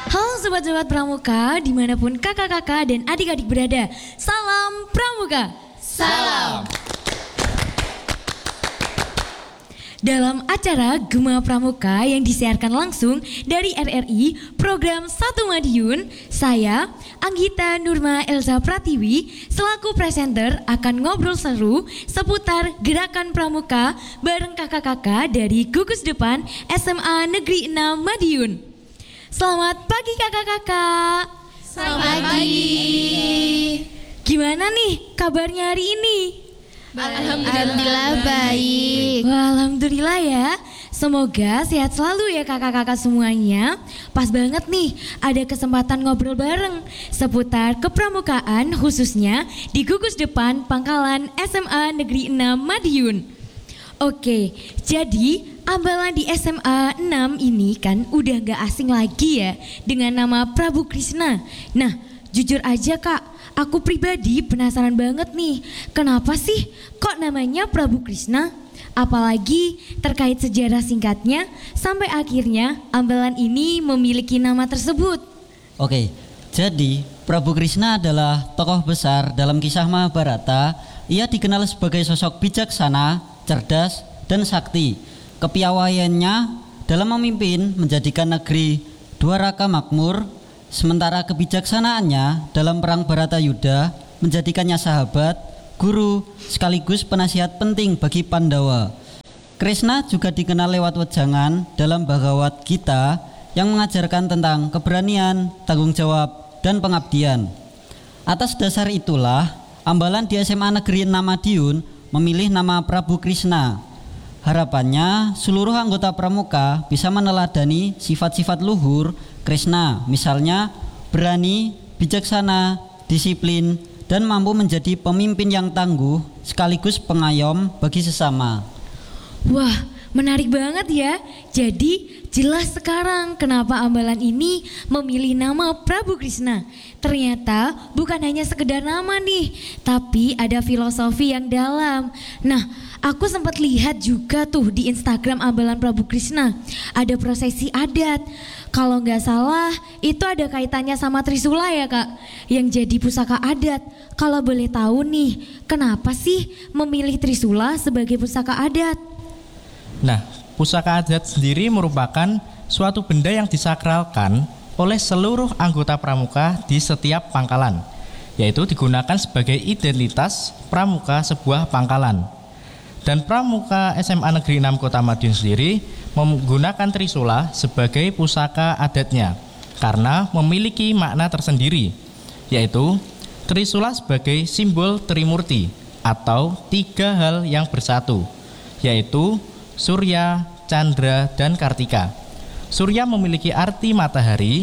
Halo sobat-sobat Pramuka, dimanapun kakak-kakak dan adik-adik berada. Salam Pramuka. Salam. Dalam acara Gema Pramuka yang disiarkan langsung dari RRI Program 1 Madiun, saya, Anggita Nurma Elza Pratiwi, selaku presenter akan ngobrol seru seputar gerakan Pramuka bareng kakak-kakak dari Gugus Depan SMA Negeri 6 Madiun. Selamat pagi kakak-kakak. Selamat pagi. Gimana nih kabarnya hari ini? Alhamdulillah baik. Wah, alhamdulillah ya. Semoga sehat selalu ya kakak-kakak semuanya. Pas banget nih ada kesempatan ngobrol bareng seputar kepramukaan khususnya di Gugus Depan Pangkalan SMA Negeri 6 Madiun. Oke, jadi ambalan di SMA 6 ini kan udah gak asing lagi ya dengan nama Prabu Krishna. Nah, jujur aja kak, aku pribadi penasaran banget nih, kenapa sih kok namanya Prabu Krishna? Apalagi terkait sejarah singkatnya sampai akhirnya ambalan ini memiliki nama tersebut. Oke, jadi Prabu Krishna adalah tokoh besar dalam kisah Mahabharata. Ia dikenal sebagai sosok bijaksana, cerdas, dan sakti. Kepiawaiannya dalam memimpin menjadikan negeri Dwaraka makmur, sementara kebijaksanaannya dalam perang Baratayuda menjadikannya sahabat, guru, sekaligus penasihat penting bagi Pandawa. Krishna juga dikenal lewat wejangan dalam Bhagavad Gita yang mengajarkan tentang keberanian, tanggung jawab, dan pengabdian. Atas dasar itulah, ambalan di SMA Negeri 6 Madiun memilih nama Prabu Krishna. Harapannya seluruh anggota pramuka bisa meneladani sifat-sifat luhur Krishna, misalnya berani, bijaksana, disiplin, dan mampu menjadi pemimpin yang tangguh sekaligus pengayom bagi sesama. Wah, menarik banget ya. Jadi jelas sekarang kenapa ambalan ini memilih nama Prabu Krishna. Ternyata bukan hanya sekedar nama nih, tapi ada filosofi yang dalam. Nah, aku sempat lihat juga tuh di Instagram ambalan Prabu Krishna, ada prosesi adat. Kalau nggak salah itu ada kaitannya sama Trisula ya kak, yang jadi pusaka adat. Kalau boleh tahu nih, kenapa sih memilih Trisula sebagai pusaka adat? Nah, pusaka adat sendiri merupakan suatu benda yang disakralkan oleh seluruh anggota pramuka di setiap pangkalan, yaitu digunakan sebagai identitas pramuka sebuah pangkalan. Dan pramuka SMA Negeri 6 Kota Madiun sendiri menggunakan Trisula sebagai pusaka adatnya karena memiliki makna tersendiri, yaitu Trisula sebagai simbol Trimurti atau tiga hal yang bersatu, yaitu Surya, Chandra, dan Kartika. Surya memiliki arti matahari,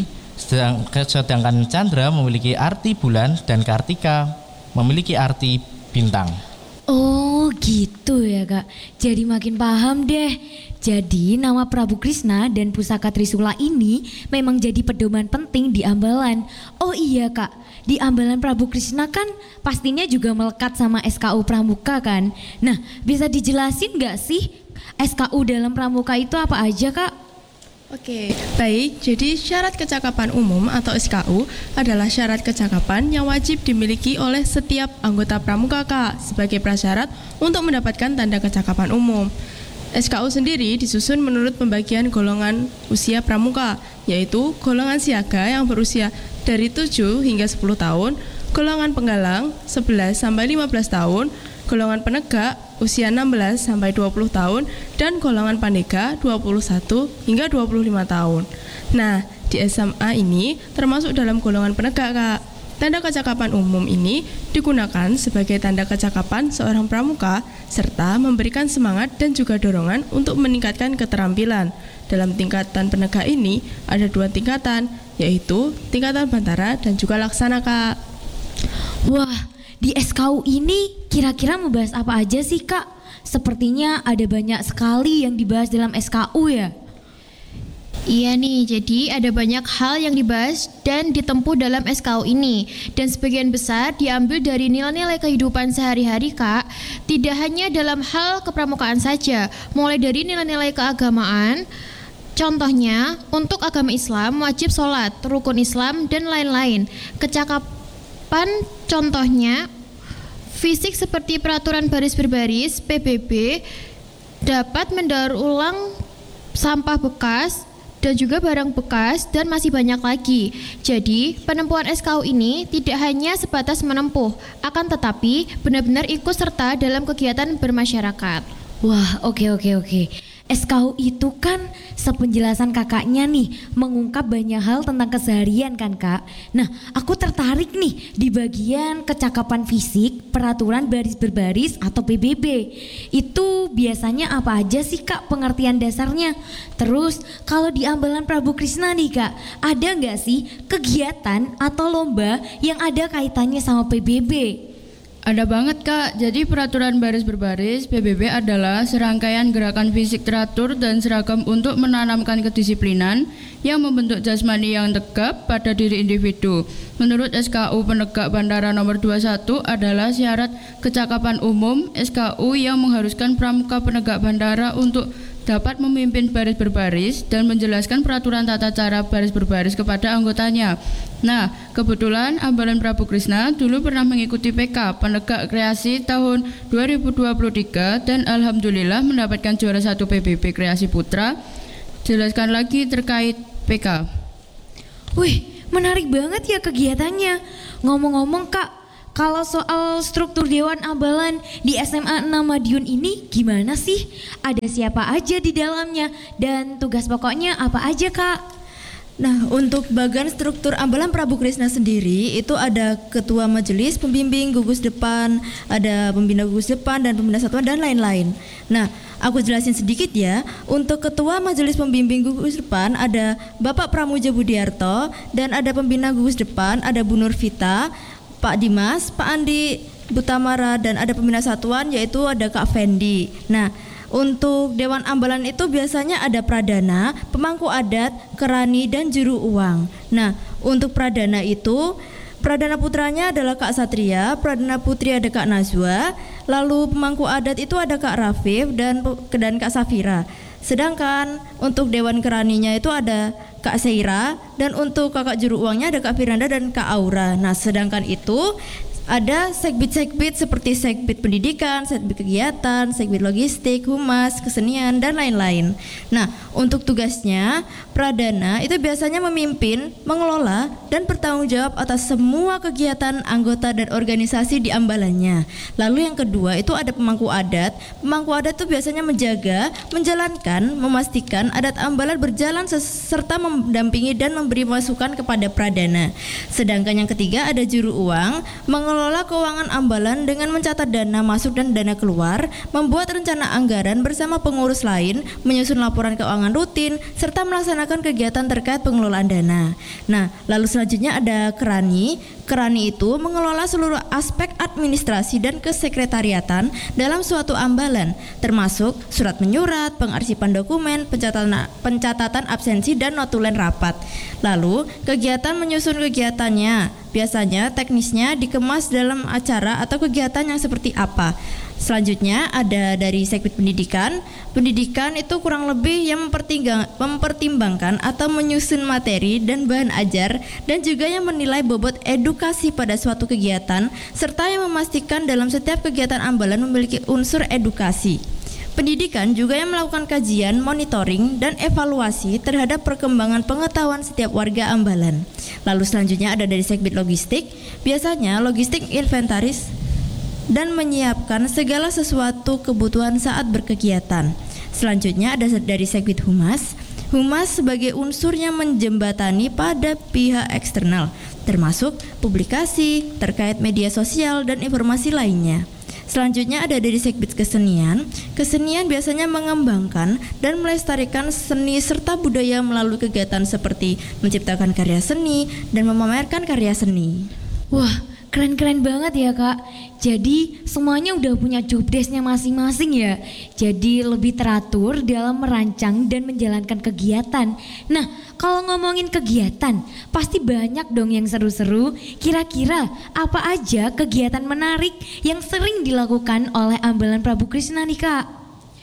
sedangkan Chandra memiliki arti bulan, dan Kartika memiliki arti bintang. Oh gitu ya kak, jadi makin paham deh. Jadi nama Prabu Krishna dan pusaka Trisula ini memang jadi pedoman penting di ambalan. Oh iya kak, di ambalan Prabu Krishna kan pastinya juga melekat sama SKU Pramuka kan. Nah, bisa dijelasin gak sih SKU dalam Pramuka itu apa aja kak? Oke, baik. Jadi syarat kecakapan umum atau SKU adalah syarat kecakapan yang wajib dimiliki oleh setiap anggota pramuka kak sebagai prasyarat untuk mendapatkan tanda kecakapan umum. SKU sendiri disusun menurut pembagian golongan usia pramuka, yaitu golongan siaga yang berusia dari 7 hingga 10 tahun, golongan penggalang 11 sampai 15 tahun, golongan penegak usia 16 sampai 20 tahun, dan golongan pandega 21 hingga 25 tahun. Nah, di SMA ini termasuk dalam golongan penegak kak. Tanda kecakapan umum ini digunakan sebagai tanda kecakapan seorang pramuka serta memberikan semangat dan juga dorongan untuk meningkatkan keterampilan. Dalam tingkatan penegak ini ada 2 tingkatan, yaitu tingkatan bantara dan juga laksana kak. Wah, di SKU ini kira-kira membahas apa aja sih kak? Sepertinya ada banyak sekali yang dibahas dalam SKU ya. Iya nih, jadi ada banyak hal yang dibahas dan ditempuh dalam SKU ini. Dan sebagian besar diambil dari nilai-nilai kehidupan sehari-hari kak. Tidak hanya dalam hal kepramukaan saja, mulai dari nilai-nilai keagamaan, Contohnya, untuk agama Islam wajib sholat, rukun Islam, dan lain-lain. Kecakapan contohnya, fisik seperti peraturan baris berbaris, PBB, dapat mendaur ulang sampah bekas, dan juga barang bekas, dan masih banyak lagi. Jadi, penempuhan SKU ini tidak hanya sebatas menempuh, akan tetapi benar-benar ikut serta dalam kegiatan bermasyarakat. Wah, oke. SKU itu kan sepenjelasan kakaknya nih mengungkap banyak hal tentang keseharian kan kak. Nah aku tertarik nih di bagian kecakapan fisik, peraturan baris berbaris atau PBB. Itu biasanya apa aja sih kak pengertian dasarnya? Terus kalau di Ambalan Prabu Krishna nih kak, ada nggak sih kegiatan atau lomba yang ada kaitannya sama PBB? Ada banget Kak, jadi peraturan baris berbaris PBB adalah serangkaian gerakan fisik teratur dan seragam untuk menanamkan kedisiplinan yang membentuk jasmani yang tegap pada diri individu. Menurut SKU Penegak Bandara nomor 21 adalah syarat kecakapan umum SKU yang mengharuskan pramuka penegak bandara untuk dapat memimpin baris berbaris dan menjelaskan peraturan tata cara baris berbaris kepada anggotanya. Nah, kebetulan Ambalan Prabu Krishna dulu pernah mengikuti PK Penegak Kreasi tahun 2023 dan alhamdulillah mendapatkan juara 1 PBB Kreasi Putra. Jelaskan lagi terkait PK. Wih, menarik banget ya kegiatannya. Ngomong-ngomong kak, kalau soal struktur Dewan Ambalan di SMA 6 Madiun ini gimana sih? Ada siapa aja di dalamnya dan tugas pokoknya apa aja kak? Nah, untuk bagian struktur Ambalan Prabu Krishna sendiri itu ada ketua majelis, pembimbing, gugus depan, ada pembina gugus depan dan pembina satuan dan lain-lain. Nah, aku jelasin sedikit ya. Untuk ketua majelis pembimbing gugus depan ada Bapak Pramuja Budiarto dan ada pembina gugus depan ada Bu Nurvita, Pak Dimas, Pak Andi Butamara dan ada pembina satuan yaitu ada Kak Fendi. Nah, untuk Dewan Ambalan itu biasanya ada pradana, pemangku adat, kerani dan juru uang. Nah, untuk pradana itu pradana putranya adalah Kak Satria, pradana putri ada Kak Nazwa, lalu pemangku adat itu ada Kak Rafif dan Kak Safira. Sedangkan untuk Dewan Keraninya itu ada Kak Seira dan untuk kakak juru uangnya ada Kak Firanda dan Kak Aura. Nah, sedangkan itu ada segbit-segbit seperti segbit pendidikan, segbit kegiatan, segbit logistik, humas, kesenian, dan lain-lain. Nah, untuk tugasnya, pradana itu biasanya memimpin, mengelola, dan bertanggung jawab atas semua kegiatan anggota dan organisasi di ambalannya. Lalu yang kedua itu ada pemangku adat. Pemangku adat itu biasanya menjaga, menjalankan, memastikan adat ambalan berjalan serta mendampingi dan memberi masukan kepada pradana. Sedangkan yang ketiga ada juru uang, mengelola keuangan ambalan dengan mencatat dana masuk dan dana keluar, membuat rencana anggaran bersama pengurus lain, menyusun laporan keuangan rutin, serta melaksanakan kegiatan terkait pengelolaan dana. Nah, lalu selanjutnya ada kerani. Kerani itu mengelola seluruh aspek administrasi dan kesekretariatan dalam suatu ambalan, termasuk surat menyurat, pengarsipan dokumen, pencatatan absensi dan notulen rapat. Lalu, kegiatan menyusun kegiatannya, biasanya teknisnya dikemas dalam acara atau kegiatan yang seperti apa. Selanjutnya ada dari segbit pendidikan. Pendidikan itu kurang lebih yang mempertimbangkan atau menyusun materi dan bahan ajar dan juga yang menilai bobot edukasi pada suatu kegiatan serta yang memastikan dalam setiap kegiatan ambalan memiliki unsur edukasi. Pendidikan juga yang melakukan kajian, monitoring, dan evaluasi terhadap perkembangan pengetahuan setiap warga ambalan. Lalu selanjutnya ada dari segbit logistik. Biasanya logistik inventaris dan menyiapkan segala sesuatu kebutuhan saat berkegiatan. Selanjutnya ada dari segbit humas. Humas sebagai unsur yang menjembatani pada pihak eksternal, termasuk publikasi terkait media sosial dan informasi lainnya. Selanjutnya ada dari segbit kesenian. Kesenian biasanya mengembangkan dan melestarikan seni serta budaya melalui kegiatan seperti menciptakan karya seni dan memamerkan karya seni. Wah, keren-keren banget ya kak. Jadi semuanya udah punya job desk-nya masing-masing ya. Jadi lebih teratur dalam merancang dan menjalankan kegiatan. Nah, kalau ngomongin kegiatan, pasti banyak dong yang seru-seru. Kira-kira apa aja kegiatan menarik yang sering dilakukan oleh Ambalan Prabu Krishna nih kak?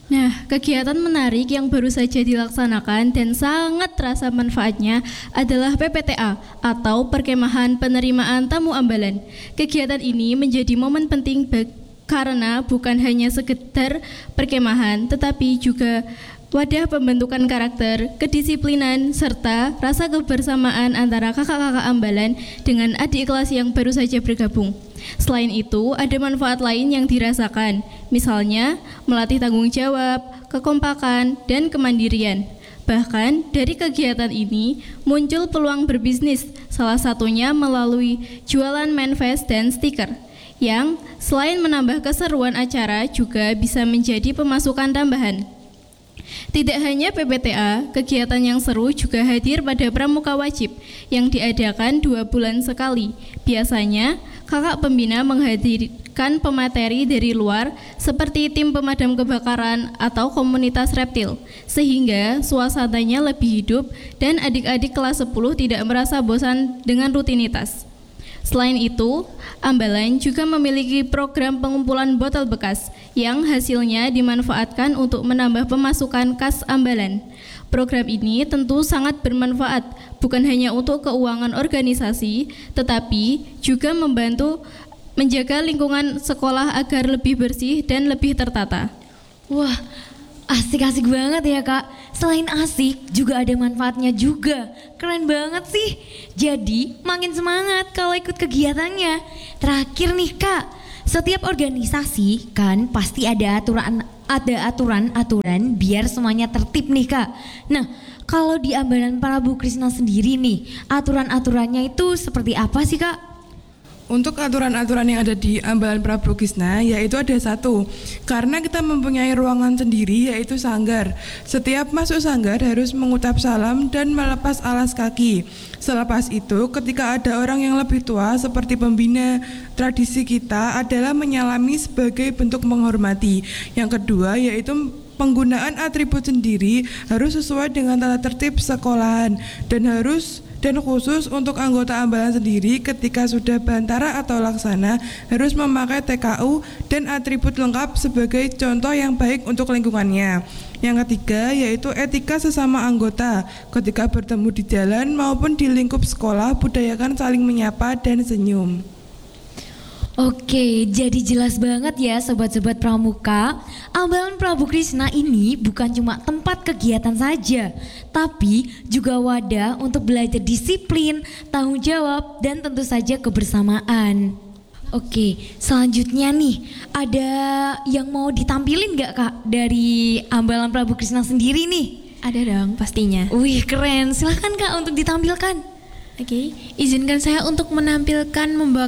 Nah, kegiatan menarik yang baru saja dilaksanakan dan sangat terasa manfaatnya adalah PPTA atau Perkemahan Penerimaan Tamu Ambalan. Kegiatan ini menjadi momen penting karena bukan hanya sekedar perkemahan, tetapi juga wadah pembentukan karakter, kedisiplinan, serta rasa kebersamaan antara kakak-kakak Ambalan dengan adik kelas yang baru saja bergabung. Selain itu, ada manfaat lain yang dirasakan, misalnya melatih tanggung jawab, kekompakan, dan kemandirian. Bahkan dari kegiatan ini muncul peluang berbisnis, salah satunya melalui jualan manifest dan stiker, yang selain menambah keseruan acara juga bisa menjadi pemasukan tambahan. Tidak hanya PPTA, kegiatan yang seru juga hadir pada Pramuka Wajib yang diadakan 2 bulan sekali. Biasanya, kakak pembina menghadirkan pemateri dari luar seperti tim pemadam kebakaran atau komunitas reptil, sehingga suasananya lebih hidup dan adik-adik kelas 10 tidak merasa bosan dengan rutinitas. Selain itu, Ambalan juga memiliki program pengumpulan botol bekas yang hasilnya dimanfaatkan untuk menambah pemasukan kas Ambalan. Program ini tentu sangat bermanfaat, bukan hanya untuk keuangan organisasi, tetapi juga membantu menjaga lingkungan sekolah agar lebih bersih dan lebih tertata. Wah, asik-asik banget ya Kak. Selain asik, juga ada manfaatnya juga. Keren banget sih. Jadi, makin semangat kalau ikut kegiatannya. Terakhir nih Kak, setiap organisasi kan pasti ada aturan-aturan biar semuanya tertib nih Kak. Nah, kalau di Ambalan Prabu Krishna sendiri nih, aturan-aturannya itu seperti apa sih Kak? Untuk aturan-aturan yang ada di Ambalan Prabu Krishna, yaitu ada 1. Karena kita mempunyai ruangan sendiri, yaitu sanggar. Setiap masuk sanggar harus mengucap salam dan melepas alas kaki. Selepas itu, ketika ada orang yang lebih tua seperti pembina, tradisi kita adalah menyalami sebagai bentuk menghormati. Yang kedua, yaitu penggunaan atribut sendiri harus sesuai dengan tata tertib sekolahan dan khusus untuk anggota Ambalan sendiri ketika sudah bantara atau laksana harus memakai TKU dan atribut lengkap sebagai contoh yang baik untuk lingkungannya. Yang ketiga yaitu etika sesama anggota. Ketika bertemu di jalan maupun di lingkup sekolah, budayakan saling menyapa dan senyum. Oke, jadi jelas banget ya sobat-sobat pramuka. Ambalan Prabu Krishna ini bukan cuma tempat kegiatan saja, tapi juga wadah untuk belajar disiplin, tanggung jawab, dan tentu saja kebersamaan. Oke, selanjutnya nih, ada yang mau ditampilin gak Kak dari Ambalan Prabu Krishna sendiri nih? Ada dong pastinya. Wih keren, silahkan Kak untuk ditampilkan. Oke, izinkan saya untuk menampilkan membawa